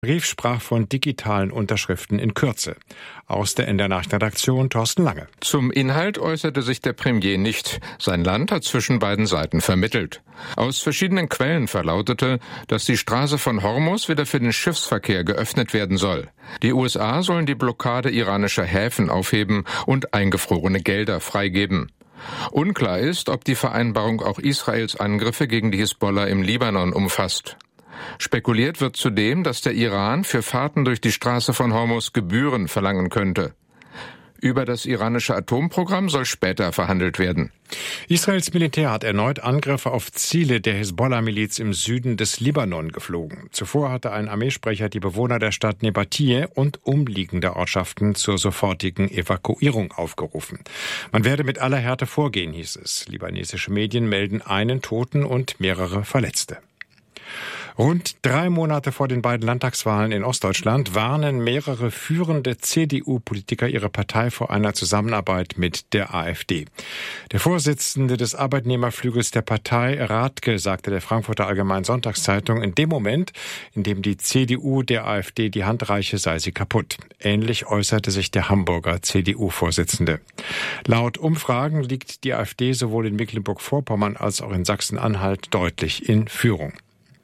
Brief sprach von digitalen Unterschriften in Kürze. Aus der NDR-Nachrichtenredaktion Thorsten Lange. Zum Inhalt äußerte sich der Premier nicht. Sein Land hat zwischen beiden Seiten vermittelt. Aus verschiedenen Quellen verlautete, dass die Straße von Hormuz wieder für den Schiffsverkehr geöffnet werden soll. Die USA sollen die Blockade iranischer Häfen aufheben und eingefrorene Gelder freigeben. Unklar ist, ob die Vereinbarung auch Israels Angriffe gegen die Hisbollah im Libanon umfasst. Spekuliert wird zudem, dass der Iran für Fahrten durch die Straße von Hormuz Gebühren verlangen könnte. Über das iranische Atomprogramm soll später verhandelt werden. Israels Militär hat erneut Angriffe auf Ziele der Hisbollah-Miliz im Süden des Libanon geflogen. Zuvor hatte ein Armeesprecher die Bewohner der Stadt Nebatiyeh und umliegender Ortschaften zur sofortigen Evakuierung aufgerufen. Man werde mit aller Härte vorgehen, hieß es. Libanesische Medien melden einen Toten und mehrere Verletzte. Rund 3 Monate vor den beiden Landtagswahlen in Ostdeutschland warnen mehrere führende CDU-Politiker ihre Partei vor einer Zusammenarbeit mit der AfD. Der Vorsitzende des Arbeitnehmerflügels der Partei, Rathke, sagte der Frankfurter Allgemeinen Sonntagszeitung, in dem Moment, in dem die CDU der AfD die Hand reiche, sei sie kaputt. Ähnlich äußerte sich der Hamburger CDU-Vorsitzende. Laut Umfragen liegt die AfD sowohl in Mecklenburg-Vorpommern als auch in Sachsen-Anhalt deutlich in Führung.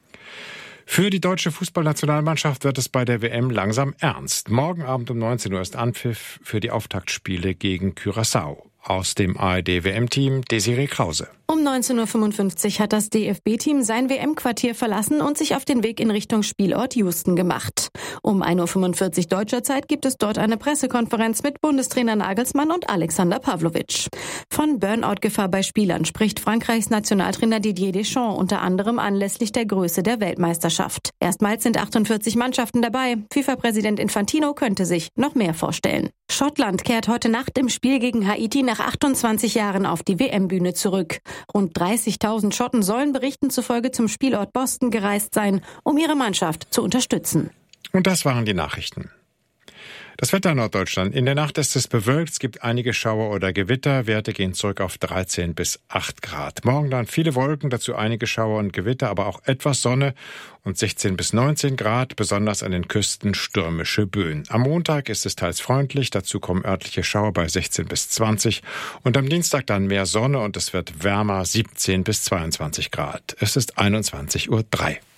Für die deutsche Fußballnationalmannschaft wird es bei der WM langsam ernst. Morgen Abend um 19 Uhr ist Anpfiff für die Auftaktspiele gegen Curaçao. Aus dem ARD-WM-Team Desiree Krause. Um 19.55 Uhr hat das DFB-Team sein WM-Quartier verlassen und sich auf den Weg in Richtung Spielort Houston gemacht. Um 1.45 Uhr deutscher Zeit gibt es dort eine Pressekonferenz mit Bundestrainer Nagelsmann und Alexander Pavlovic. Von Burnout-Gefahr bei Spielern spricht Frankreichs Nationaltrainer Didier Deschamps unter anderem anlässlich der Größe der Weltmeisterschaft. Erstmals sind 48 Mannschaften dabei. FIFA-Präsident Infantino könnte sich noch mehr vorstellen. Schottland kehrt heute Nacht im Spiel gegen Haiti nach 28 Jahren auf die WM-Bühne zurück. Rund 30.000 Schotten sollen Berichten zufolge zum Spielort Boston gereist sein, um ihre Mannschaft zu unterstützen. Und das waren die Nachrichten. Das Wetter in Norddeutschland. In der Nacht ist es bewölkt, es gibt einige Schauer oder Gewitter. Werte gehen zurück auf 13 bis 8 Grad. Morgen dann viele Wolken, dazu einige Schauer und Gewitter, aber auch etwas Sonne und 16 bis 19 Grad, besonders an den Küsten stürmische Böen. Am Montag ist es teils freundlich, dazu kommen örtliche Schauer bei 16 bis 20 und am Dienstag dann mehr Sonne und es wird wärmer, 17 bis 22 Grad. Es ist 21.03 Uhr.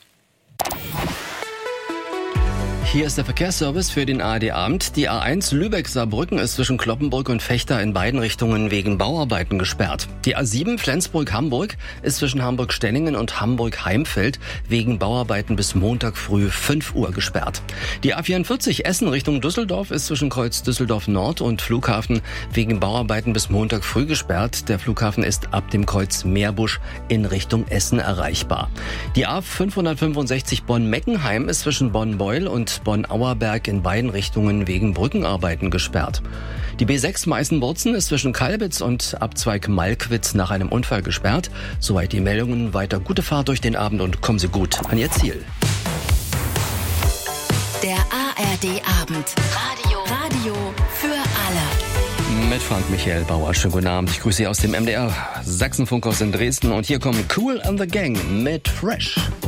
Hier ist der Verkehrsservice für den ARD-Abend. Die A1 Lübeck-Saarbrücken ist zwischen Kloppenburg und Vechta in beiden Richtungen wegen Bauarbeiten gesperrt. Die A7 Flensburg-Hamburg ist zwischen Hamburg-Stenningen und Hamburg-Heimfeld wegen Bauarbeiten bis Montag früh 5 Uhr gesperrt. Die A44 Essen Richtung Düsseldorf ist zwischen Kreuz Düsseldorf Nord und Flughafen wegen Bauarbeiten bis Montag früh gesperrt. Der Flughafen ist ab dem Kreuz Meerbusch in Richtung Essen erreichbar. Die A565 Bonn-Meckenheim ist zwischen Bonn-Beul und Bonn-Auerberg in beiden Richtungen wegen Brückenarbeiten gesperrt. Die B6 Meißen-Burzen ist zwischen Kalbitz und Abzweig Malkwitz nach einem Unfall gesperrt. Soweit die Meldungen. Weiter gute Fahrt durch den Abend und kommen Sie gut an Ihr Ziel. Der ARD-Abend. Radio für alle. Mit Frank-Michael Bauer. Schönen guten Abend. Ich grüße Sie aus dem MDR Sachsenfunkhaus in Dresden. Und hier kommen Kool and the Gang mit Fresh.